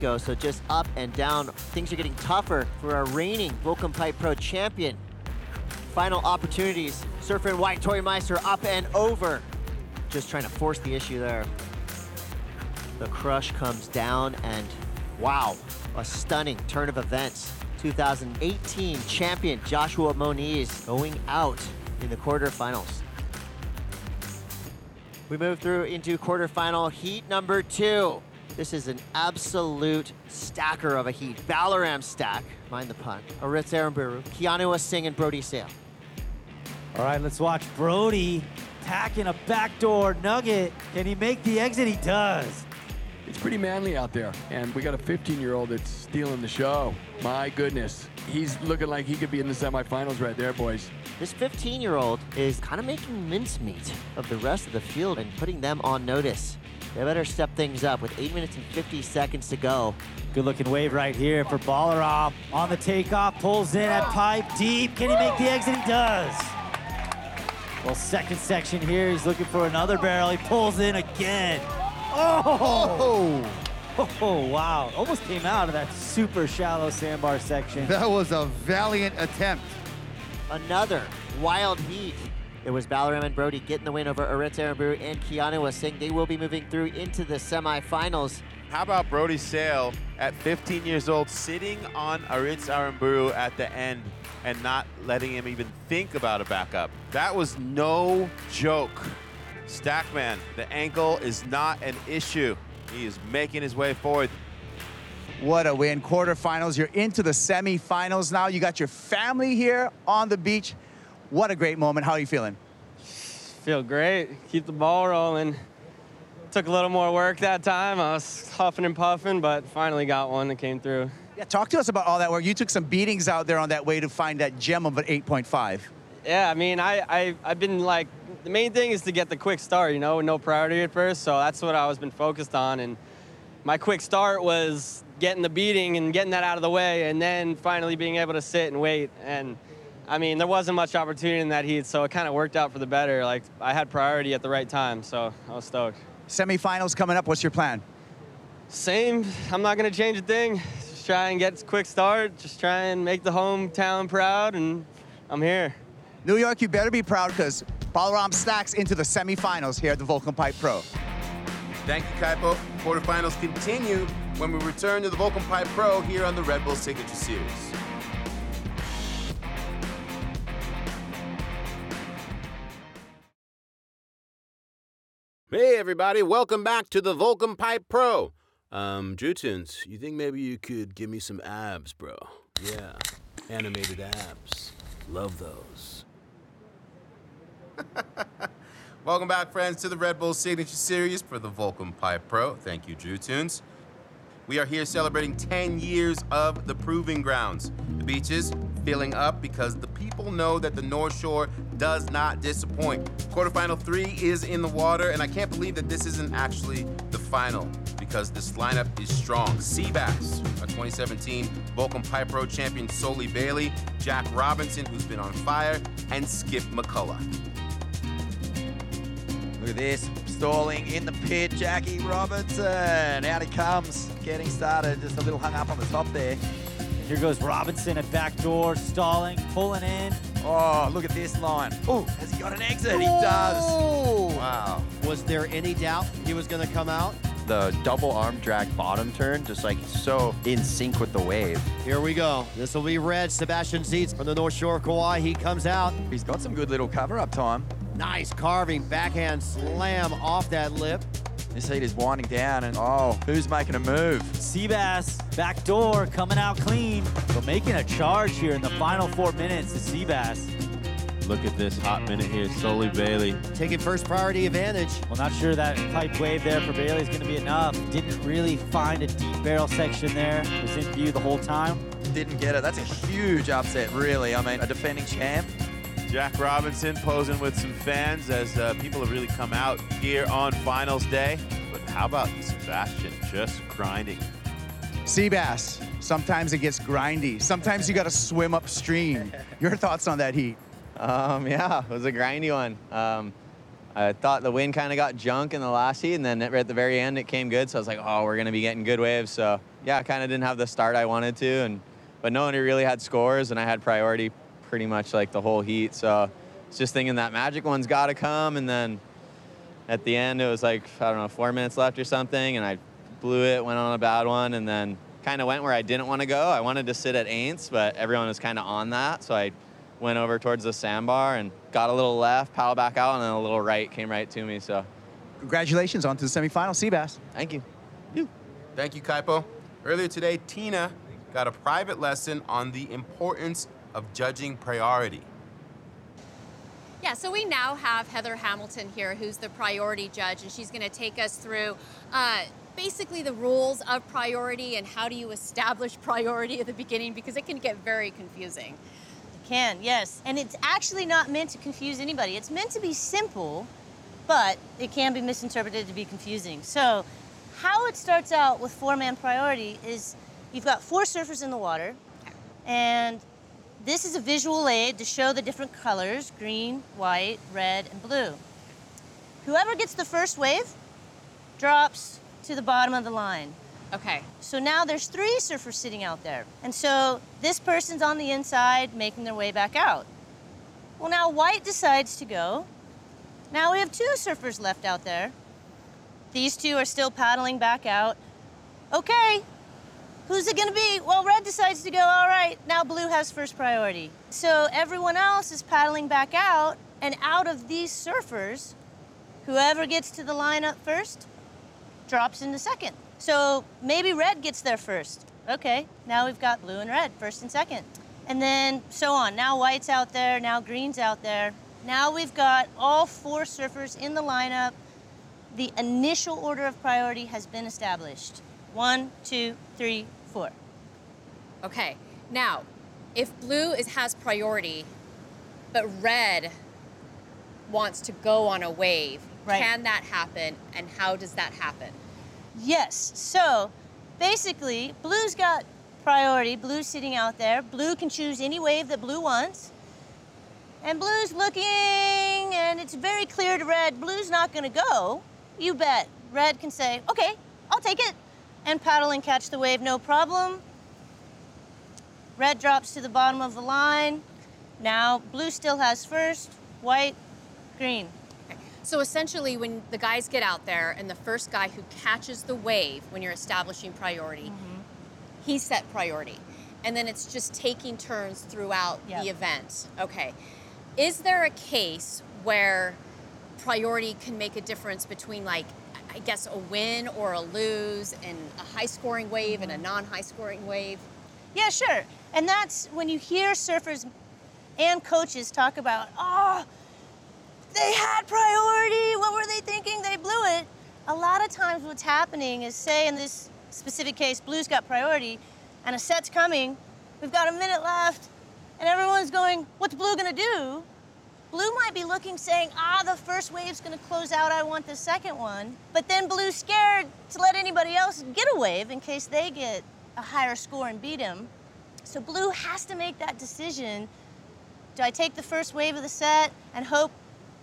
go, so just up and down. Things are getting tougher for our reigning Volcom Pipe Pro champion. Final opportunities. Surfer in white, Tori Meister up and over. Just trying to force the issue there. The crush comes down and wow, a stunning turn of events. 2018 champion Joshua Moniz going out in the quarterfinals. We move through into quarterfinal heat number 2. This is an absolute stacker of a heat. Balaram stack, mind the pun. Aritz Aramburu, Keanu Singh, and Brody Sale. All right, let's watch Brody tacking a backdoor nugget. Can he make the exit? He does. It's pretty manly out there, and we got a 15-year-old that's stealing the show. My goodness. He's looking like he could be in the semifinals right there, boys. This 15-year-old is kind of making mincemeat of the rest of the field and putting them on notice. They better step things up with 8 minutes and 50 seconds to go. Good looking wave right here for Balaram. On the takeoff, pulls in at pipe deep. Can he make the exit? He does. Well, second section here, he's looking for another barrel. He pulls in again. Oh! Oh, wow. Almost came out of that super shallow sandbar section. That was a valiant attempt. Another wild heat. It was Balaram and Brody getting the win over Aritz Aramburu and Keanu Singh. They will be moving through into the semifinals. How about Brody Sale at 15 years old sitting on Aritz Aramburu at the end and not letting him even think about a backup? That was no joke. Stackman, the ankle is not an issue. He is making his way forward. What a win. Quarterfinals, you're into the semifinals now. You got your family here on the beach. What a great moment. How are you feeling? Feel great. Keep the ball rolling. Took a little more work that time. I was huffing and puffing, but finally got one that came through. Yeah, talk to us about all that work. You took some beatings out there on that way to find that gem of an 8.5. Yeah, I mean, I've been like, the main thing is to get the quick start, you know, no priority at first, so that's what I was been focused on. And my quick start was getting the beating and getting that out of the way, and then finally being able to sit and wait. And I mean, there wasn't much opportunity in that heat, so it kind of worked out for the better. Like, I had priority at the right time, so I was stoked. Semifinals coming up. What's your plan? Same. I'm not going to change a thing. Just try and get a quick start. Just try and make the hometown proud, and I'm here. New York, you better be proud because Balaram stacks into the semifinals here at the Volcom Pipe Pro. Thank you, Kaipo. Quarterfinals continue when we return to the Volcom Pipe Pro here on the Red Bull Signature Series. Hey everybody, welcome back to the Volcom Pipe Pro. Drew Tunes, you think maybe you could give me some abs, bro? Yeah, animated abs. Love those. Welcome back, friends, to the Red Bull Signature Series for the Volcom Pipe Pro. Thank you, Drew Tunes. We are here celebrating 10 years of the Proving Grounds. The beaches filling up because the people know that the North Shore does not disappoint. Quarterfinal 3 is in the water, and I can't believe that this isn't actually the final because this lineup is strong. Seabass, a 2017 Volcom Pipe Pro champion Soli Bailey, Jack Robinson, who's been on fire, and Skip McCullough. Look at this, stalling in the pit, Jackie Robinson. Out he comes, getting started, just a little hung up on the top there. Here goes Robinson at backdoor, stalling, pulling in. Oh, look at this line. Oh, has he got an exit? He does. Wow. Was there any doubt he was going to come out? The double arm drag bottom turn, just like so in sync with the wave. Here we go. This will be red. Sebastian Zietz from the North Shore of Kauai. He comes out. He's got some good little cover-up time. Nice carving, backhand slam off that lip. This heat is winding down, and oh, who's making a move? Seabass, backdoor, coming out clean. So making a charge here in the final 4 minutes to Seabass. Look at this hot minute here, Soli Bailey. Taking first priority advantage. Well, not sure that pipe wave there for Bailey is going to be enough. Didn't really find a deep barrel section there. Was in view the whole time. Didn't get it. That's a huge upset, really. I mean, a defending champ. Jack Robinson posing with some fans as people have really come out here on finals day. But how about Sebastian just grinding? Seabass, sometimes it gets grindy. Sometimes you got to swim upstream. Your thoughts on that heat? Yeah, it was a grindy one. I thought the wind kind of got junk in the last heat, and then right at the very end it came good, so I was like, oh, we're going to be getting good waves. So yeah, I kind of didn't have the start I wanted to, but no one really had scores, and I had priority pretty much like the whole heat. So it's just thinking that magic one's got to come, and then at the end it was like, I don't know, 4 minutes left or something, and I blew it, went on a bad one, and then kind of went where I didn't want to go. I wanted to sit at Aints, but everyone was kind of on that, so I went over towards the sandbar and got a little left, paddle back out, and then a little right came right to me. So congratulations on to the semifinal, Seabass. Thank you. Thank you, Kaipo. Earlier today, Tina got a private lesson on the importance of judging priority. Yeah, so we now have Heather Hamilton here, who's the priority judge, and she's going to take us through basically the rules of priority and how do you establish priority at the beginning, because it can get very confusing. It can, yes. And it's actually not meant to confuse anybody. It's meant to be simple, but it can be misinterpreted to be confusing. So how it starts out with four-man priority is you've got 4 surfers in the water, and this is a visual aid to show the different colors, green, white, red, and blue. Whoever gets the first wave drops to the bottom of the line. Okay. So now there's 3 surfers sitting out there. And so this person's on the inside making their way back out. Well, now white decides to go. Now we have 2 surfers left out there. These 2 are still paddling back out. Okay, who's it gonna be? Well, red decides to go, all right, now blue has first priority. So everyone else is paddling back out, and out of these surfers, whoever gets to the lineup first drops into second. So maybe red gets there first. Okay, now we've got blue and red, first and second. And then so on. Now white's out there, now green's out there. Now we've got all 4 surfers in the lineup. The initial order of priority has been established. 1, 2, 3, 4. Okay, now, if blue has priority, but red wants to go on a wave, can that happen, and how does that happen? Yes, so basically, blue's got priority, blue's sitting out there. Blue can choose any wave that blue wants. And blue's looking, and it's very clear to red, blue's not gonna go. You bet. Red can say, okay, I'll take it, and paddle and catch the wave, no problem. Red drops to the bottom of the line. Now, blue still has first, white, green. Okay. So essentially, when the guys get out there, and the first guy who catches the wave, when you're establishing priority, he set priority. And then it's just taking turns throughout the event. Okay. Is there a case where priority can make a difference between, like, I guess, a win or a lose, and a high-scoring wave and a non-high-scoring wave? Yeah, sure. And that's when you hear surfers and coaches talk about, oh, they had priority, what were they thinking, they blew it. A lot of times what's happening is, say in this specific case, blue's got priority, and a set's coming, we've got a minute left, and everyone's going, what's blue gonna do? Blue might be looking, saying, the first wave's gonna close out, I want the second one. But then blue's scared to let anybody else get a wave in case they get a higher score and beat him. So blue has to make that decision. Do I take the first wave of the set and hope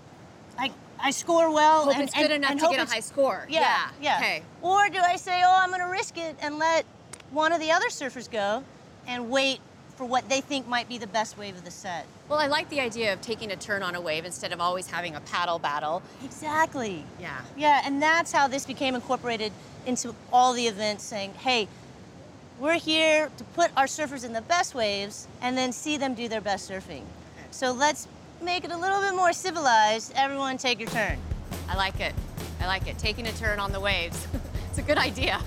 I score well? Hope it's good enough to get a high score. Yeah. Okay. Or do I say, I'm gonna risk it and let one of the other surfers go and wait for what they think might be the best wave of the set? Well, I like the idea of taking a turn on a wave instead of always having a paddle battle. Exactly. Yeah. Yeah, and that's how this became incorporated into all the events, saying, hey, we're here to put our surfers in the best waves and then see them do their best surfing. So let's make it a little bit more civilized. Everyone take your turn. I like it. I like it. Taking a turn on the waves. It's a good idea.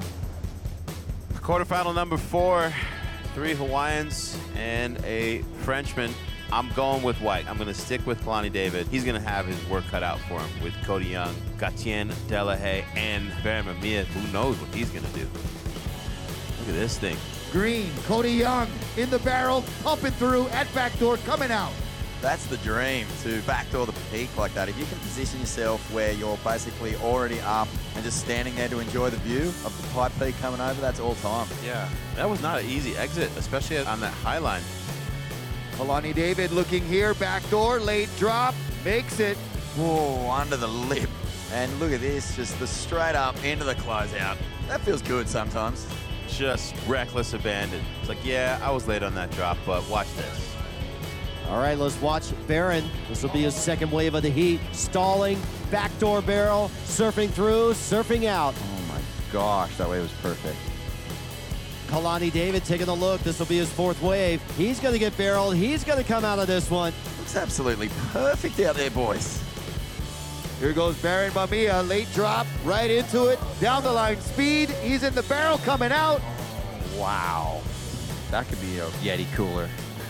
Quarterfinal number 4, 3 Hawaiians and a Frenchman. I'm going with white. I'm going to stick with Kalani David. He's going to have his work cut out for him with Cody Young, Gatien, Delahaye, and Barry Mamiya. Who knows what he's going to do? Look at this thing. Green, Cody Young in the barrel, pumping through at backdoor, coming out. That's the dream, to backdoor the peak like that. If you can position yourself where you're basically already up and just standing there to enjoy the view of the pipe peak coming over, that's all time. Yeah, that was not an easy exit, especially on that high line. Kalani David looking here, backdoor, late drop, makes it. Whoa, under the lip. And look at this, just the straight up into the closeout. That feels good sometimes. just reckless abandon. It's like, yeah, I was late on that drop, but watch this. All right, let's watch Barron. This will be his second wave of the heat. Stalling, backdoor barrel, surfing through, surfing out. Oh my gosh, that wave was perfect. Kalani David taking a look. This will be his fourth wave. He's going to get barreled. He's going to come out of this one. Looks absolutely perfect out there, boys. Here goes Baron Mamiya, late drop, right into it, down the line speed. He's in the barrel coming out. Wow. That could be a Yeti cooler.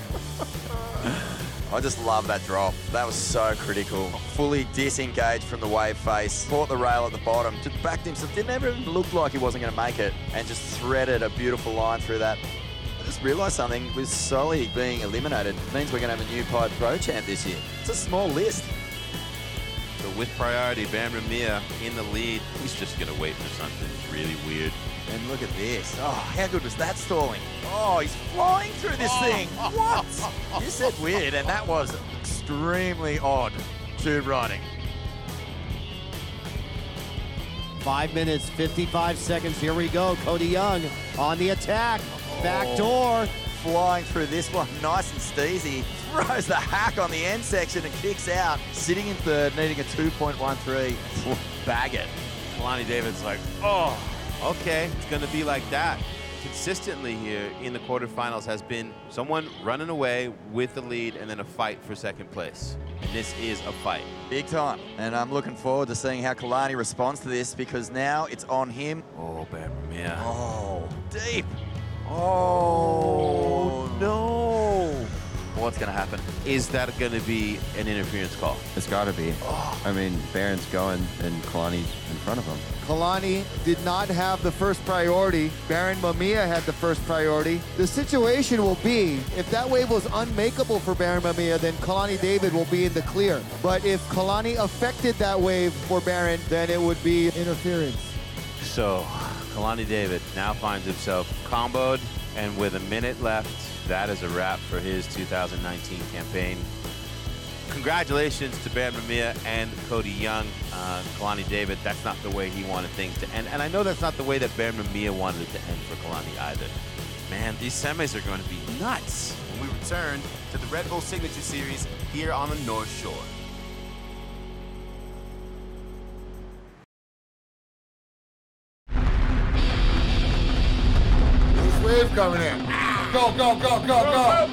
I just love that drop. That was so critical. Fully disengaged from the wave face, caught the rail at the bottom, just backed himself. Didn't ever even look like he wasn't going to make it, and just threaded a beautiful line through that. I just realised something. With Sully being eliminated, it means we're going to have a new Pipe Pro champ this year. It's a small list. So with priority, Baron Mamiya in the lead. He's just going to wait for something really weird. And look at this. Oh, how good was that stalling? Oh, he's flying through this thing. What? You said weird, and that was extremely odd tube riding. 5 minutes, 55 seconds. Here we go. Cody Young on the attack. Backdoor. Flying through this one, nice and steezy. Throws the hack on the end section and kicks out. Sitting in third, needing a 2.13. Bag it. Kalani David's like, oh, okay, it's going to be like that. Consistently here in the quarterfinals has been someone running away with the lead and then a fight for second place. And this is a fight. Big time. And I'm looking forward to seeing how Kalani responds to this, because now it's on him. Oh, Baron Mamiya. Oh, deep. Oh, no. What's going to happen? Is that going to be an interference call? It's got to be. Oh. I mean, Baron's going and Kalani's in front of him. Kalani did not have the first priority. Baron Mamiya had the first priority. The situation will be, if that wave was unmakeable for Baron Mamiya, then Kalani David will be in the clear. But if Kalani affected that wave for Baron, then it would be interference. So, Kalani David now finds himself comboed, and with a minute left, that is a wrap for his 2019 campaign. Congratulations to Baron Mamiya and Cody Young. Kalani David, that's not the way he wanted things to end. And I know that's not the way that Baron Mamiya wanted it to end for Kalani either. Man, these semis are going to be nuts. When we return to the Red Bull Signature Series here on the North Shore. This wave coming in. Go, go, go, go, go.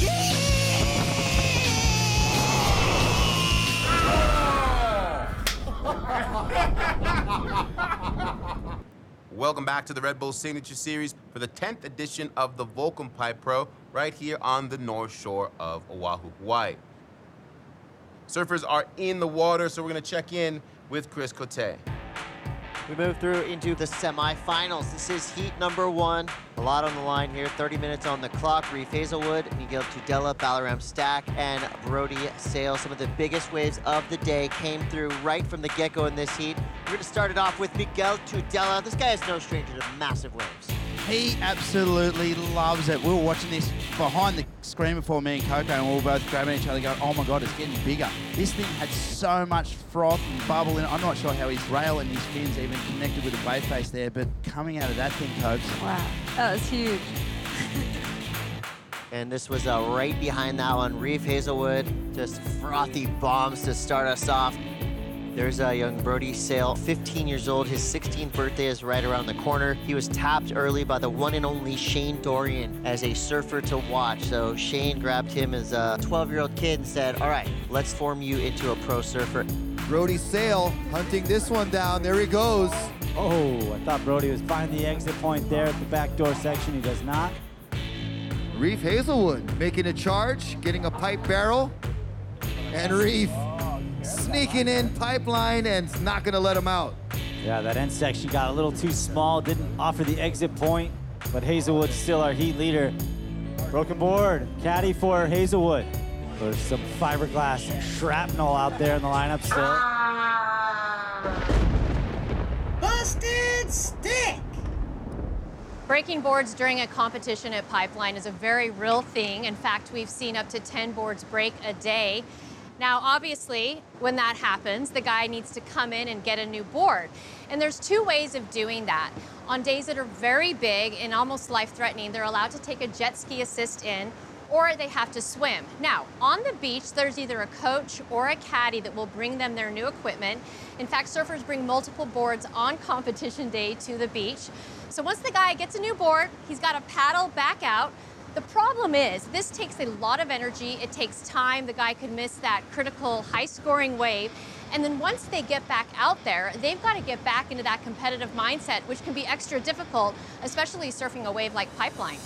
Welcome back to the Red Bull Signature Series for the 10th edition of the Volcom Pipe Pro right here on the North Shore of Oahu, Hawaii. Surfers are in the water, so we're going to check in with Chris Cote. We move through into the semifinals. This is heat number 1. A lot on the line here. 30 minutes on the clock. Reef Hazelwood, Miguel Tudela, Balaram Stack, and Brody Sale. Some of the biggest waves of the day came through right from the get-go in this heat. We're going to start it off with Miguel Tudela. This guy is no stranger to massive waves. He absolutely loves it. We were watching this behind the screen before, me and Coco, and we were both grabbing each other going, oh my God, it's getting bigger. This thing had so much froth and bubble in it. I'm not sure how his rail and his fins even connected with the wave face there, but coming out of that thing, Cokes. Wow, that was huge. And this was right behind that one. Reef Hazelwood, just frothy bombs to start us off. There's a young Brody Sale, 15 years old. His 16th birthday is right around the corner. He was tapped early by the one and only Shane Dorian as a surfer to watch. So Shane grabbed him as a 12-year-old kid and said, all right, let's form you into a pro surfer. Brody Sale hunting this one down. There he goes. Oh, I thought Brody was finding the exit point there at the backdoor section. He does not. Reef Hazelwood making a charge, getting a pipe barrel, and Reef sneaking in pipeline and not gonna let him out. Yeah, that end section got a little too small, didn't offer the exit point, but Hazelwood's still our heat leader. Broken board, caddy for Hazelwood. There's some fiberglass shrapnel out there in the lineup still. Busted stick! Breaking boards during a competition at Pipeline is a very real thing. In fact, we've seen up to 10 boards break a day. Now, obviously, when that happens, the guy needs to come in and get a new board. And there's two ways of doing that. On days that are very big and almost life-threatening, they're allowed to take a jet ski assist in, or they have to swim. Now, on the beach, there's either a coach or a caddy that will bring them their new equipment. In fact, surfers bring multiple boards on competition day to the beach. So once the guy gets a new board, he's got to paddle back out. The problem is, this takes a lot of energy, it takes time, the guy could miss that critical high-scoring wave, and then once they get back out there, they've got to get back into that competitive mindset, which can be extra difficult, especially surfing a wave like Pipeline.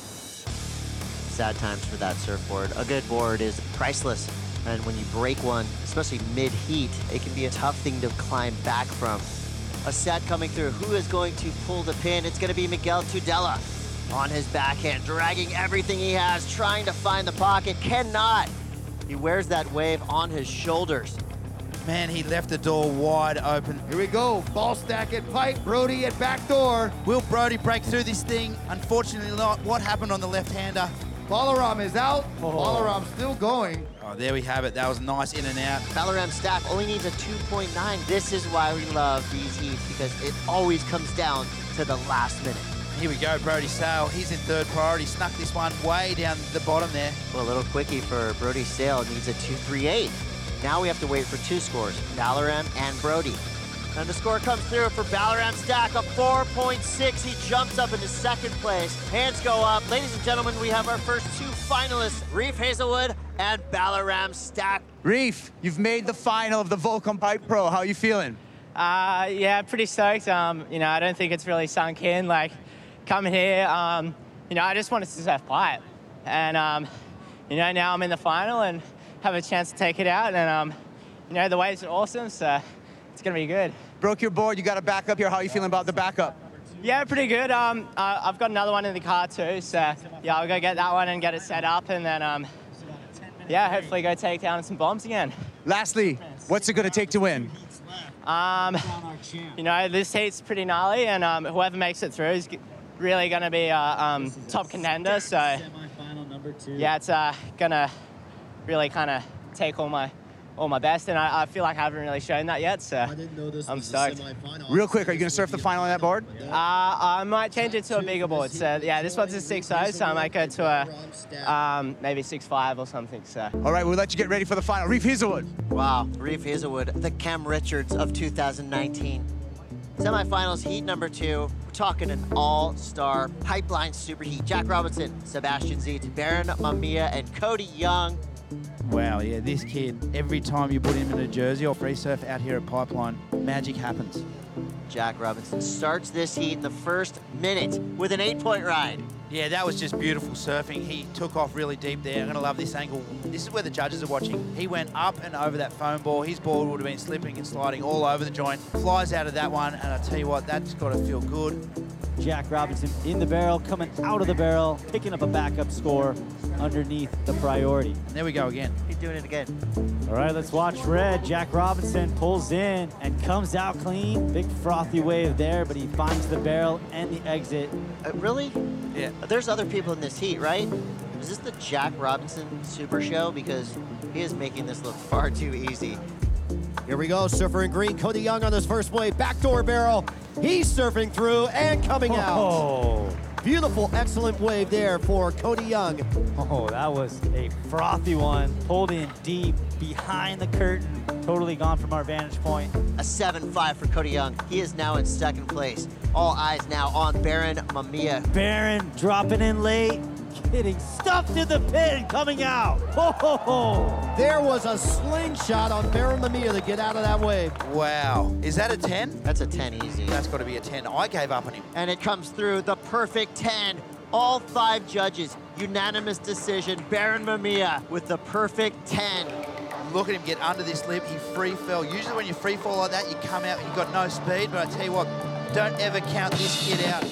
Sad times for that surfboard. A good board is priceless, and when you break one, especially mid-heat, it can be a tough thing to climb back from. A set coming through. Who is going to pull the pin? It's going to be Miguel Tudela. On his backhand, dragging everything he has, trying to find the pocket, cannot. He wears that wave on his shoulders. Man, he left the door wide open. Here we go, ball stack at pipe, Brody at back door. Will Brody break through this thing? Unfortunately not. What happened on the left-hander? Balaram is out. Balaram still going. Oh, there we have it. That was nice in and out. Balaram Stack only needs a 2.9. This is why we love these heats, because it always comes down to the last minute. Here we go, Brody Sale. He's in third priority. Snuck this one way down the bottom there. Well, a little quickie for Brody Sale. Needs a 2.38. Now we have to wait for two scores, Balaram and Brody. And the score comes through for Balaram Stack, a 4.6. He jumps up into second place. Hands go up. Ladies and gentlemen, we have our first two finalists, Reef Hazelwood and Balaram Stack. Reef, you've made the final of the Volcom Pipe Pro. How are you feeling? Yeah, pretty stoked. You know, I don't think it's really sunk in. Like, coming here, you know, I just wanted to surf pipe. And, you know, now I'm in the final and have a chance to take it out. And, you know, the waves are awesome, so it's going to be good. Broke your board. You got a backup here. How are you feeling about the backup? Yeah, pretty good. I've got another one in the car too, so yeah, I'll go get that one and get it set up, and then, yeah, hopefully go take down some bombs again. Lastly, what's it going to take to win? You know, this heat's pretty gnarly, and whoever makes it through is really going to be a top contender. So, yeah, it's going to really kind of take all my best, and I feel like I haven't really shown that yet, so I'm stoked. Real quick, are you going to surf the final on that board? I might change it to a bigger board. So, yeah, this one's a 6.0, so I might go to a maybe 6.5 or something. So. All right, we'll let you get ready for the final. Reef Hazelwood. Wow, Reef Hazelwood, the Cam Richards of 2019. Semifinals, heat number 2. We're talking an all-star pipeline superheat. Jack Robinson, Sebastian Ziet, Baron Mamiya, and Cody Young. Wow, yeah, this kid, every time you put him in a jersey or free surf out here at Pipeline, magic happens. Jack Robinson starts this heat in the first minute with an 8-point ride. Yeah, that was just beautiful surfing. He took off really deep there. I'm going to love this angle. This is where the judges are watching. He went up and over that foam ball. His board would have been slipping and sliding all over the joint. Flies out of that one, and I tell you what, that's got to feel good. Jack Robinson in the barrel, coming out of the barrel, picking up a backup score underneath the priority. And there we go again. He's doing it again. All right, let's watch red. Jack Robinson pulls in and comes out clean. Big frothy wave there, but he finds the barrel and the exit. Really? Yeah. There's other people in this heat, right? Is this the Jack Robinson Super Show? Because he is making this look far too easy. Here we go, surfer in green, Cody Young on this first wave, backdoor barrel. He's surfing through and coming out. Beautiful, excellent wave there for Cody Young. Oh, that was a frothy one, pulled in deep, behind the curtain, totally gone from our vantage point. A 7.5 for Cody Young. He is now in second place. All eyes now on Baron Mamiya. Baron dropping in late, getting stuffed in the pin, coming out. There was a slingshot on Baron Mamiya to get out of that wave. Wow. Is that a 10? That's a 10 easy. That's got to be a 10. I gave up on him. And it comes through the perfect 10. All 5 judges, unanimous decision. Baron Mamiya with the perfect 10. Look at him get under this lip. He free fell. Usually when you free fall like that, you come out and you've got no speed. But I tell you what, don't ever count this kid out.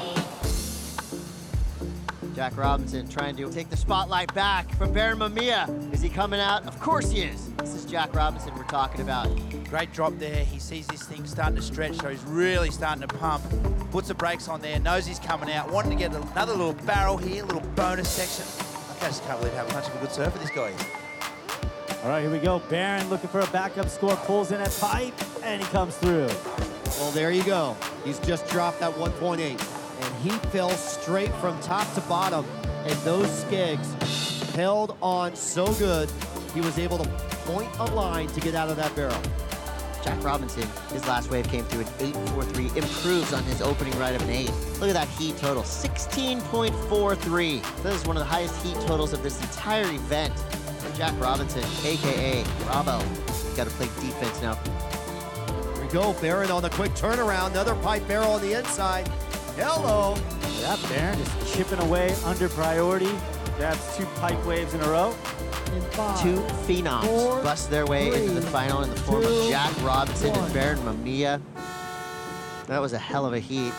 Jack Robinson trying to take the spotlight back from Baron Mamiya. Is he coming out? Of course he is. This is Jack Robinson we're talking about. Great drop there. He sees this thing starting to stretch, so he's really starting to pump. Puts the brakes on there, knows he's coming out. Wanting to get another little barrel here, a little bonus section. I just can't believe how much of a good surfer this guy is. All right, here we go. Barron looking for a backup score, pulls in at pipe, and he comes through. Well, there you go. He's just dropped that 1.8, and he fell straight from top to bottom, and those skigs held on so good, he was able to point a line to get out of that barrel. Jack Robinson, his last wave came through an 8.43, improves on his opening ride of an 8. Look at that heat total, 16.43. That is one of the highest heat totals of this entire event. And Jack Robinson, AKA Bravo, got to play defense now. Here we go, Barron on the quick turnaround, another pipe barrel on the inside. Hello. Yeah, Barron just chipping away under priority. Grabs 2 pipe waves in a row. 2 phenoms bust their way into the final in the form of Jack Robinson and Barron Mamiya. That was a hell of a heat.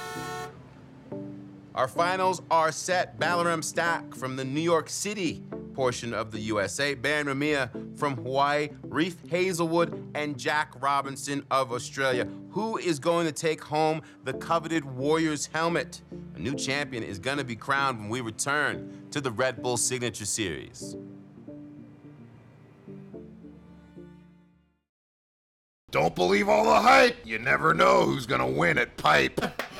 Our finals are set. Balaram Stack from the New York City portion of the USA, Barron Mamiya from Hawaii, Reef Hazelwood, and Jack Robinson of Australia. Who is going to take home the coveted Warriors helmet? A new champion is going to be crowned when we return to the Red Bull Signature Series. Don't believe all the hype. You never know who's gonna win at pipe.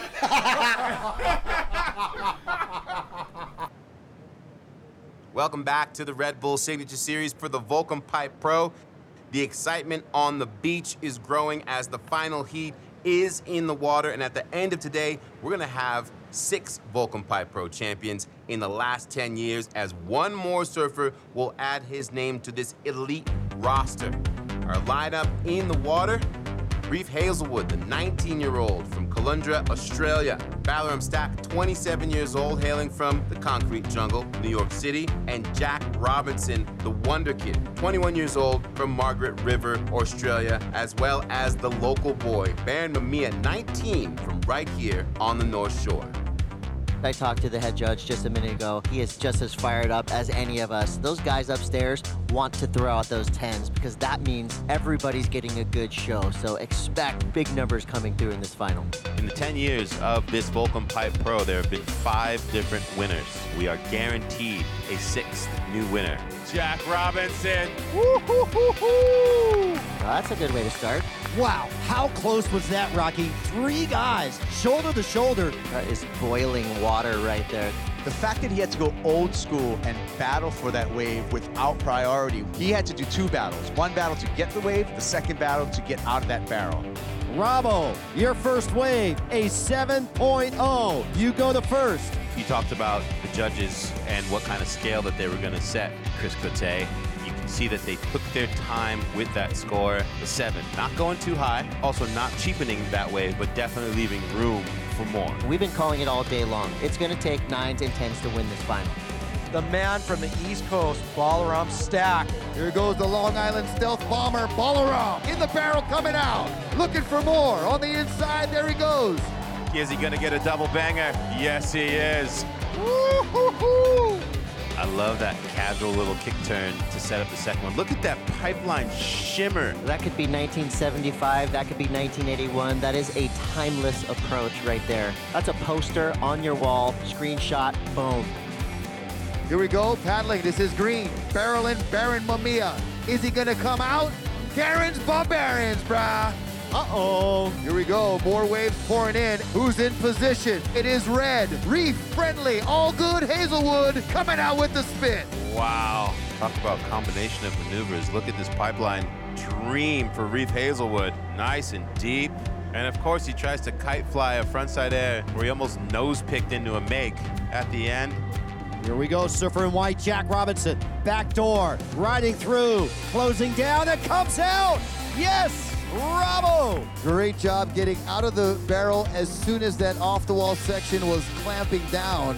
Welcome back to the Red Bull Signature Series for the Volcom Pipe Pro. The excitement on the beach is growing as the final heat is in the water, and at the end of today, we're gonna have 6 Volcom Pipe Pro champions in the last 10 years, as one more surfer will add his name to this elite roster. Our lineup in the water: Reef Hazelwood, the 19-year-old from Caloundra, Australia. Balaram Stack, 27 years old, hailing from the concrete jungle, New York City. And Jack Robinson, the Wonder Kid, 21 years old from Margaret River, Australia, as well as the local boy, Barron Mamiya, 19, from right here on the North Shore. I talked to the head judge just a minute ago. He is just as fired up as any of us. Those guys upstairs want to throw out those 10s because that means everybody's getting a good show. So expect big numbers coming through in this final. In the 10 years of this Volcom Pipe Pro, there have been 5 different winners. We are guaranteed a 6th new winner. Jack Robinson. Well, that's a good way to start. Wow, how close was that, Rocky? 3 guys, shoulder to shoulder. That is boiling water right there. The fact that he had to go old school and battle for that wave without priority, he had to do 2 battles. One battle to get the wave, the second battle to get out of that barrel. Rabo, your first wave, a 7.0. You go to first. You talked about the judges and what kind of scale that they were going to set. Chris Cote, you can see that they took their time with that score, the 7. Not going too high, also not cheapening that wave, but definitely leaving room for more. We've been calling it all day long. It's going to take 9s and 10s to win this final. The man from the East Coast, Balaram Stack. Here goes the Long Island stealth bomber, Balaram, in the barrel coming out. Looking for more. On the inside, there he goes. Is he gonna get a double banger? Yes, he is. Woo-hoo-hoo. I love that casual little kick turn to set up the second one. Look at that pipeline shimmer. That could be 1975, that could be 1981. That is a timeless approach right there. That's a poster on your wall, screenshot, boom. Here we go, paddling. This is Green. Barreling, Barron Mamiya. Is he gonna come out? Garen's barbarians, brah. Uh-oh. Here we go, more waves pouring in. Who's in position? It is Red. Reef, Friendly, All Good, Hazelwood coming out with the spin. Wow. Talk about combination of maneuvers. Look at this pipeline dream for Reef Hazelwood. Nice and deep. And of course, he tries to kite fly a frontside air where he almost nose-picked into a make at the end. Here we go, surfer in white, Jack Robinson. Back door, riding through, closing down, it comes out. Yes! Bravo! Great job getting out of the barrel as soon as that off-the-wall section was clamping down.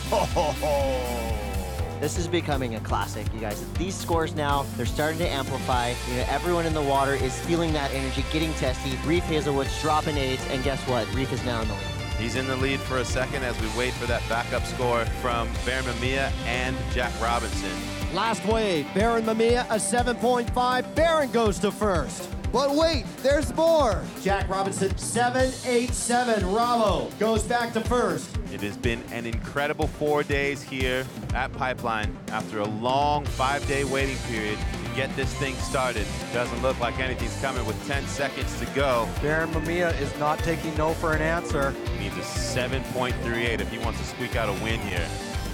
This is becoming a classic, you guys. These scores now, they're starting to amplify. You know, everyone in the water is feeling that energy, getting testy. Reef Hazelwood's dropping 8s, and guess what? Reef is now in the lead. He's in the lead for a second as we wait for that backup score from Barron Mamiya and Jack Robinson. Last wave, Barron Mamiya, a 7.5. Barron goes to first. But wait, there's more. Jack Robinson, 7.87. Ramo goes back to first. It has been an incredible 4 days here at Pipeline. After a long 5-day waiting period, we get this thing started. Doesn't look like anything's coming with 10 seconds to go. Baron Mamiya is not taking no for an answer. He needs a 7.38 if he wants to squeak out a win here.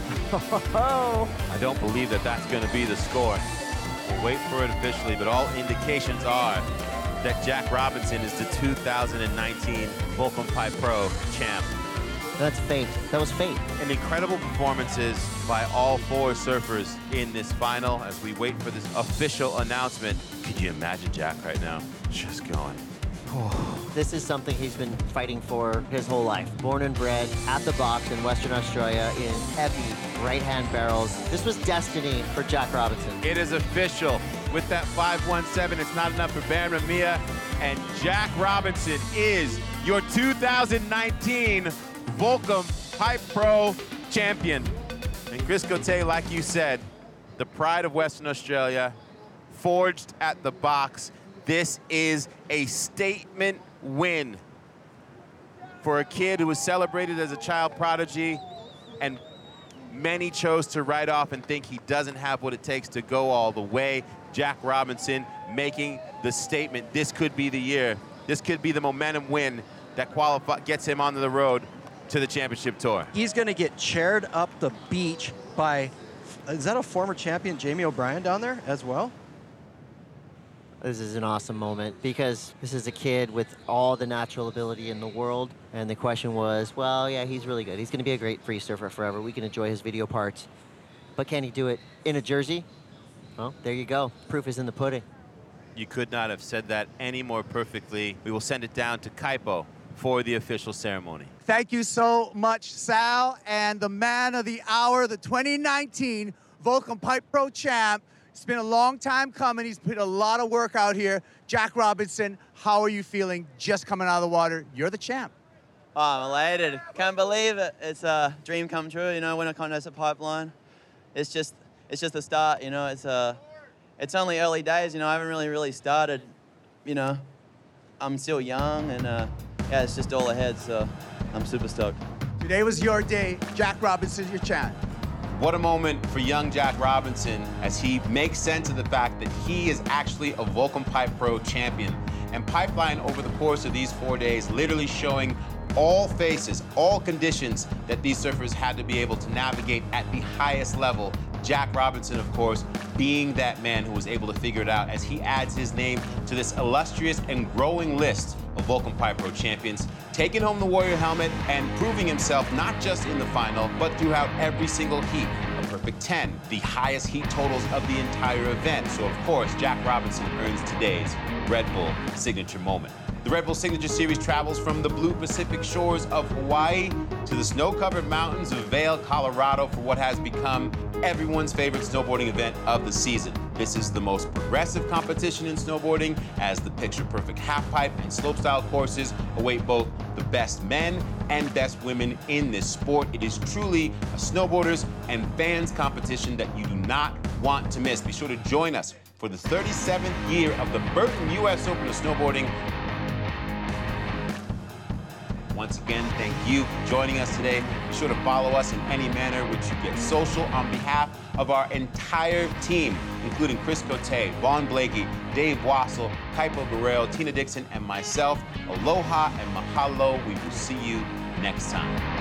I don't believe that that's going to be the score. We'll wait for it officially, but all indications are that Jack Robinson is the 2019 Volcom Pipe Pro champ. That's fate. That was fate. And incredible performances by all 4 surfers in this final as we wait for this official announcement. Could you imagine Jack right now just going? This is something he's been fighting for his whole life. Born and bred at the box in Western Australia in heavy right-hand barrels. This was destiny for Jack Robinson. It is official. With that 5.17, it's not enough for Baron Mamiya, and Jack Robinson is your 2019 Volcom Pipe Pro champion. And Chris Cote, like you said, the pride of Western Australia, forged at the box. This is a statement win for a kid who was celebrated as a child prodigy, and many chose to write off and think he doesn't have what it takes to go all the way. Jack Robinson making the statement. This could be the year. This could be the momentum win that gets him onto the road to the championship tour. He's going to get chaired up the beach by, is that a former champion, Jamie O'Brien, down there as well? This is an awesome moment because this is a kid with all the natural ability in the world. And the question was, well, yeah, he's really good. He's going to be a great free surfer forever. We can enjoy his video parts. But can he do it in a jersey? Well, there you go. Proof is in the pudding. You could not have said that any more perfectly. We will send it down to Kaipo for the official ceremony. Thank you so much, Sal. And the man of the hour, the 2019 Volcom Pipe Pro champ. It's been a long time coming. He's put a lot of work out here. Jack Robinson, how are you feeling just coming out of the water? You're the champ. Oh, I'm elated. Can't believe it. It's a dream come true, you know, win a contest at Pipeline. It's just the start, you know. It's only early days, you know. I haven't really started, you know. I'm still young, and yeah, it's just all ahead, so I'm super stoked. Today was your day. Jack Robinson, your champ. What a moment for young Jack Robinson as he makes sense of the fact that he is actually a Volcom Pipe Pro champion. And Pipeline, over the course of these 4 days, literally showing all faces, all conditions that these surfers had to be able to navigate at the highest level. Jack Robinson, of course, being that man who was able to figure it out as he adds his name to this illustrious and growing list of Volcom Pipe Pro champions, taking home the Warrior helmet and proving himself not just in the final, but throughout every single heat. A perfect 10, the highest heat totals of the entire event. So, of course, Jack Robinson earns today's Red Bull signature moment. The Red Bull Signature Series travels from the blue Pacific shores of Hawaii to the snow-covered mountains of Vail, Colorado for what has become everyone's favorite snowboarding event of the season. This is the most progressive competition in snowboarding as the picture-perfect halfpipe and slopestyle courses await both the best men and best women in this sport. It is truly a snowboarders and fans competition that you do not want to miss. Be sure to join us for the 37th year of the Burton U.S. Open of Snowboarding. Once again, thank you for joining us today. Be sure to follow us in any manner which you get social on behalf of our entire team, including Chris Cote, Vaughn Blakey, Dave Wassel, Kaipo Guerrero, Tina Dixon, and myself. Aloha and mahalo. We will see you next time.